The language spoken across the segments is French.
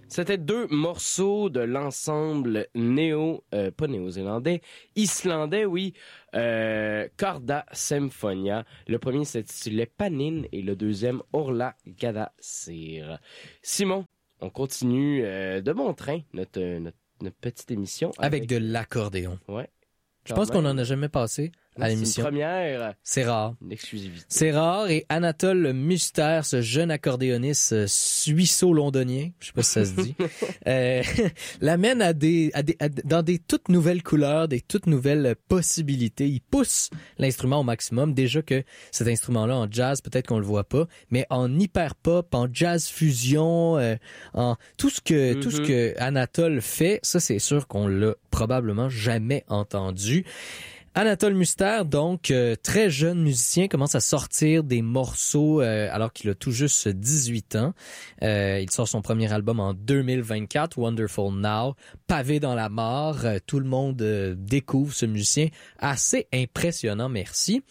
C'était deux morceaux de l'ensemble pas néo-zélandais, islandais, oui, Corda Symphonia. Le premier s'intitulait Panin et le deuxième Orla Gadasir. Simon, on continue de bon train notre petite émission. Avec de l'accordéon. Ouais. Je pense qu'on en a jamais passé à l'émission. C'est une première. C'est rare. Une exclusivité. C'est rare et Anatole Muster, ce jeune accordéoniste suisseau-londonien, je sais pas si ça se dit, l'amène dans des toutes nouvelles couleurs, des toutes nouvelles possibilités. Il pousse l'instrument au maximum. Déjà que cet instrument-là en jazz, peut-être qu'on le voit pas, mais en hyper pop, en jazz fusion, en tout ce que Anatole fait, ça c'est sûr qu'on l'a probablement jamais entendu. Anatole Muster, donc très jeune musicien, commence à sortir des morceaux alors qu'il a tout juste 18 ans. Il sort son premier album en 2024, Wonderful Now, pavé dans la mort. Tout le monde découvre ce musicien assez impressionnant, merci.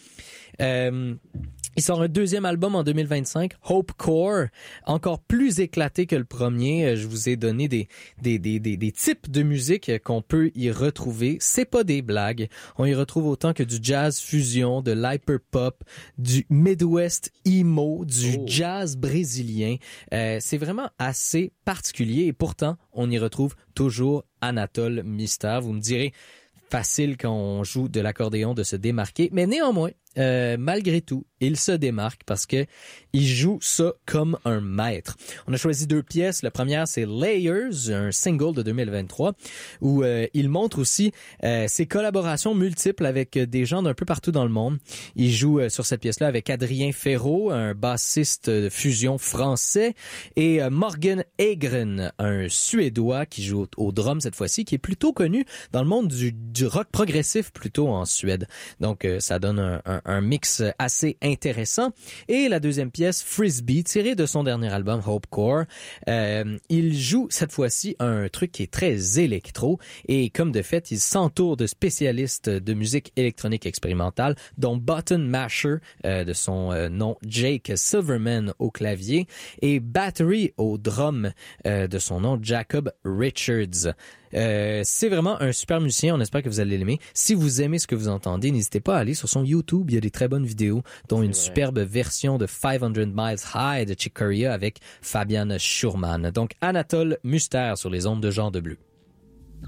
Il sort un deuxième album en 2025, Hope Core, encore plus éclaté que le premier. Je vous ai donné des types de musique qu'on peut y retrouver. C'est pas des blagues. On y retrouve autant que du jazz fusion, de l'hyperpop, du Midwest emo, du jazz brésilien. C'est vraiment assez particulier et pourtant, on y retrouve toujours Anatole Muster. Vous me direz, facile quand on joue de l'accordéon de se démarquer, mais néanmoins, malgré tout, il se démarque parce que il joue ça comme un maître. On a choisi deux pièces. La première, c'est Layers, un single de 2023, où il montre aussi ses collaborations multiples avec des gens d'un peu partout dans le monde. Il joue sur cette pièce-là avec Adrien Ferro, un bassiste de fusion français, et Morgan Egren, un Suédois qui joue au drum cette fois-ci, qui est plutôt connu dans le monde du rock progressif plutôt en Suède. Donc, ça donne un mix assez intéressant. Et la deuxième pièce, Frisbee, tirée de son dernier album, Hope Core. Il joue cette fois-ci un truc qui est très électro et comme de fait, il s'entoure de spécialistes de musique électronique expérimentale, dont Button Masher, de son nom Jake Silverman au clavier, et Battery au drum, de son nom Jacob Richards. C'est vraiment un super musicien, on espère que vous allez l'aimer. Si vous aimez ce que vous entendez, n'hésitez pas à aller sur son YouTube, il y a des très bonnes vidéos, dont une superbe version de 500 Miles High de Chick Corea avec Fabian Schurman. Donc Anatole Muster sur les ondes de Genre de Bleu.